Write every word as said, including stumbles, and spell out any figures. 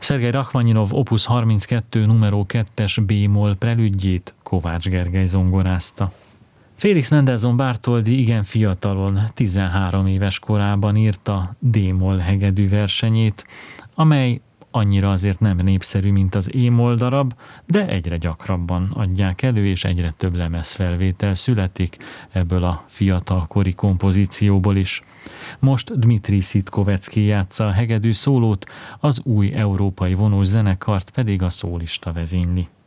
Szergej Rachmaninov Opus harminckettő numero kettes B-moll prelüdjét Kovács Gergely zongorázta. Félix Mendelssohn Bartholdy igen fiatalon, tizenhárom éves korában írta D-moll hegedű versenyét, amely annyira azért nem népszerű, mint az E-moll darab, de egyre gyakrabban adják elő, és egyre több lemezfelvétel születik ebből a fiatalkori kompozícióból is. Most Dmitri Szitkovecki játsza a hegedű szólót, az új európai vonós zenekart pedig a szólista vezényli.